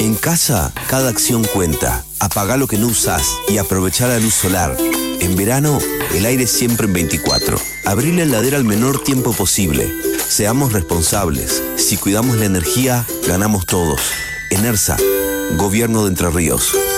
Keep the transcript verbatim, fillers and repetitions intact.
En casa, cada acción cuenta. Apagá lo que no usás y aprovechá la luz solar. En verano, el aire siempre en veinticuatro. Abrí la heladera al menor tiempo posible. Seamos responsables. Si cuidamos la energía, ganamos todos. ENERSA, Gobierno de Entre Ríos.